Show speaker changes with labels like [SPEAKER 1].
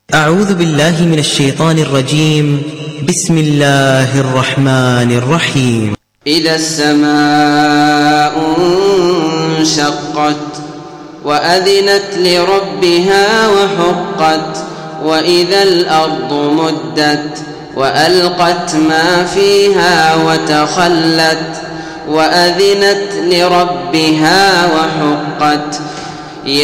[SPEAKER 1] أعوذ بالله من الشيطان الرجيم. بسم الله الرحمن الرحيم.
[SPEAKER 2] إذا السماء انشقت وأذنت لربها وحقت وإذا الأرض مدت وألقت ما فيها وتخلت وأذنت لربها وحقت